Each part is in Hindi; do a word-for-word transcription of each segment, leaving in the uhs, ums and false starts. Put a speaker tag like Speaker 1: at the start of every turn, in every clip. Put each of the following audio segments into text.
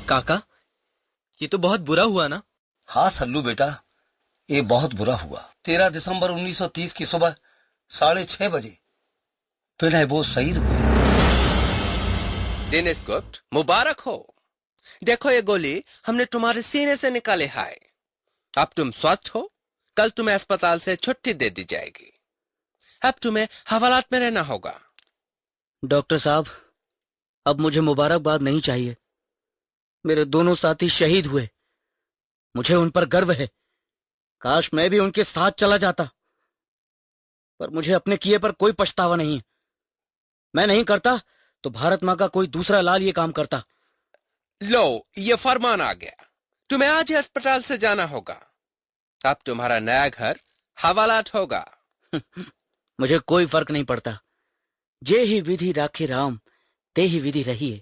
Speaker 1: काका, ये तो बहुत बुरा हुआ ना?
Speaker 2: हाँ सल्लू बेटा, ये बहुत बुरा हुआ। तेरह दिसंबर उन्नीस सौ तीस की सुबह साढ़े छह बजे विनय बोस शहीद हुए।
Speaker 3: दिनेश गुप्त, मुबारक हो। देखो ये गोली हमने तुम्हारे सीने से निकाले है। अब तुम स्वस्थ हो, कल तुम्हें अस्पताल से छुट्टी दे दी जाएगी। अब तुम्हें हवालात में रहना होगा।
Speaker 4: डॉक्टर साहब, अब मुझे मुबारकबाद नहीं चाहिए। मेरे दोनों साथी शहीद हुए, मुझे उन पर गर्व है। काश मैं भी उनके साथ चला जाता, पर मुझे अपने किए पर कोई पछतावा नहीं है। मैं नहीं करता तो भारत माँ का कोई दूसरा लाल ये काम करता।
Speaker 3: लो, ये फरमान आ गया, तुम्हें आज ही अस्पताल से जाना होगा। अब तुम्हारा नया घर हवालात होगा।
Speaker 4: मुझे कोई फर्क नहीं पड़ता। जे ही विधि राखे राम, ते ही विधि रहिए।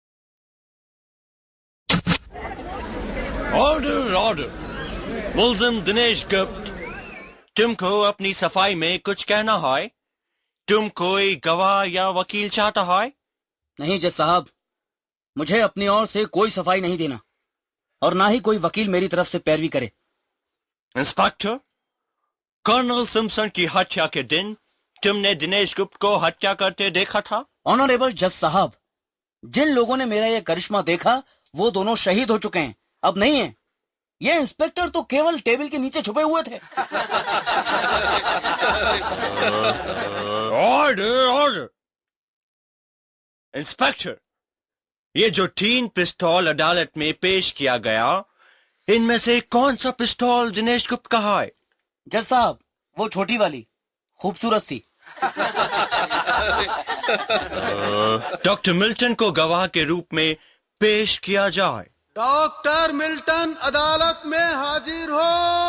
Speaker 5: Order order. मुल्जिम दिनेश गुप्त, तुमको अपनी सफाई में कुछ कहना है? तुम कोई गवाह या वकील चाहता है?
Speaker 4: नहीं जज साहब, मुझे अपनी ओर से कोई सफाई नहीं देना, और ना ही कोई वकील मेरी तरफ से पैरवी करे।
Speaker 5: इंस्पेक्टर, कर्नल सिम्पसन की हत्या के दिन तुमने दिनेश गुप्त को हत्या करते देखा था?
Speaker 4: ऑनरेबल जज साहब, जिन लोगों ने मेरा यह करिश्मा देखा वो दोनों शहीद हो चुके हैं, अब नहीं है। ये इंस्पेक्टर तो केवल टेबल के नीचे छुपे हुए थे।
Speaker 5: Order order. इंस्पेक्टर, ये जो तीन पिस्तौल अदालत में पेश किया गया, इनमें से कौन सा पिस्तौल दिनेश गुप्त का है?
Speaker 4: जज साहब, वो छोटी वाली, खूबसूरत सी।
Speaker 5: डॉक्टर मिल्टन को गवाह के रूप में पेश किया जाए।
Speaker 6: डॉक्टर मिल्टन अदालत में हाजिर हो।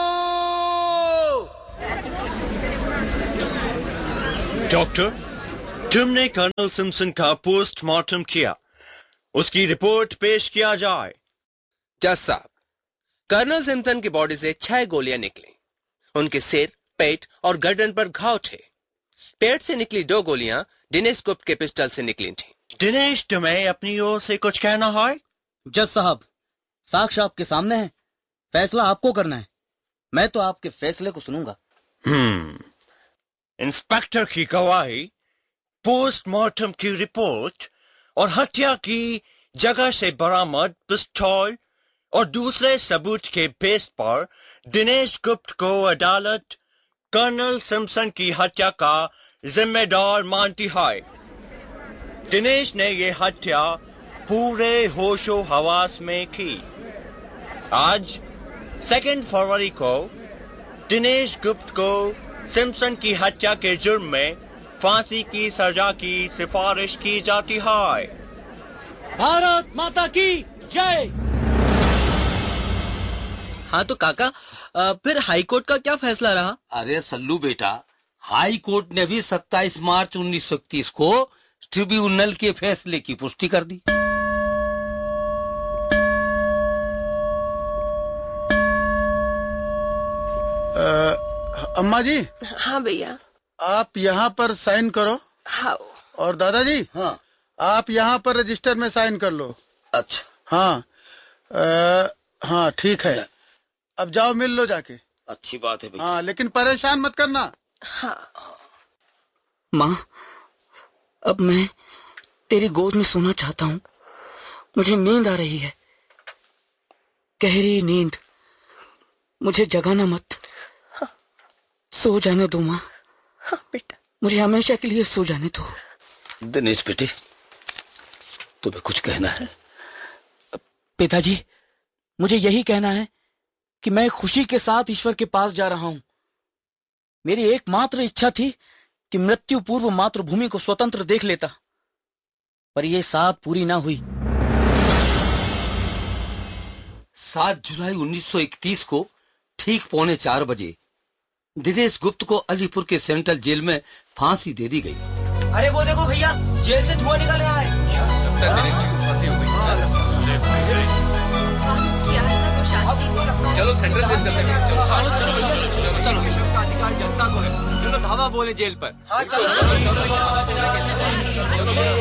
Speaker 5: डॉक्टर, तुमने कर्नल सिम्पसन का पोस्टमार्टम किया, उसकी रिपोर्ट पेश किया जाए।
Speaker 3: जज साहब, कर्नल सिम्पसन की बॉडी से छह गोलियां निकली। उनके सिर, पेट और गर्दन पर घाव थे। पेट से निकली दो गोलियां दिनेश गुप्त के पिस्टल से निकली थी।
Speaker 5: दिनेश, तुम्हें अपनी ओर से कुछ कहना है?
Speaker 4: जज साहब, साक्ष्य आपके सामने है, फैसला आपको करना है। मैं तो आपके फैसले को सुनूंगा।
Speaker 5: हम्म इंस्पेक्टर की गवाही, पोस्टमार्टम की रिपोर्ट और हत्या की जगह से बरामद पिस्तौल और दूसरे सबूत के बेस पर दिनेश गुप्त को अदालत कर्नल सिम्पसन की हत्या का जिम्मेदार मानती है। दिनेश ने ये हत्या पूरे होशो हवास में की। आज सेकेंड फरवरी को दिनेश गुप्त को सिम्पसन की हत्या के जुर्म में फांसी की सजा की सिफारिश की जाती है।
Speaker 4: भारत माता की जय।
Speaker 1: हाँ तो काका, आ, फिर हाई कोर्ट का क्या फैसला रहा?
Speaker 2: अरे सल्लू बेटा, हाई कोर्ट ने भी सत्ताईस मार्च उन्नीस सौ इकतीस को ट्रिब्यूनल के फैसले की पुष्टि कर दी।
Speaker 6: अम्मा जी।
Speaker 7: हाँ भैया।
Speaker 6: आप यहाँ पर साइन करो।
Speaker 7: हाँ।
Speaker 6: और दादाजी,
Speaker 2: हाँ,
Speaker 6: आप यहाँ पर रजिस्टर में साइन कर लो।
Speaker 2: अच्छा।
Speaker 6: हाँ आ, हाँ ठीक है, अब जाओ मिल लो जाके।
Speaker 2: अच्छी बात है भैया।
Speaker 6: हाँ, लेकिन परेशान मत करना।
Speaker 7: हाँ।
Speaker 4: माँ, अब मैं तेरी गोद में सोना चाहता हूँ। मुझे नींद आ रही है, गहरी नींद। मुझे जगाना मत।
Speaker 7: हाँ।
Speaker 4: सो जाने दो माँ।
Speaker 7: हाँ बेटा,
Speaker 4: मुझे हमेशा के लिए सो जाने दो।
Speaker 2: दिनेश बेटे, तुम्हें कुछ कहना है?
Speaker 4: पिताजी, मुझे यही कहना है कि मैं खुशी के साथ ईश्वर के पास जा रहा हूं। मेरी एकमात्र इच्छा थी कि मृत्यु पूर्व मातृभूमि को स्वतंत्र देख लेता, पर यह साथ पूरी ना हुई।
Speaker 2: सात जुलाई उन्नीस सौ इकतीस को ठीक पौने चार बजे दिनेश गुप्त को अलीपुर के सेंट्रल जेल में फांसी दे दी गई।
Speaker 4: अरे वो देखो भैया, जेल से धुआं निकल रहा है।
Speaker 3: क्या लगता है दिनेश जी को फांसी हो गई? चलो सेंट्रल जेल चलते हैं। चलो चलो चलो चलो चलो
Speaker 4: अधिकार जनता को है। चलो धावा बोले जेल पर।
Speaker 3: हाँ चलो चलो चलो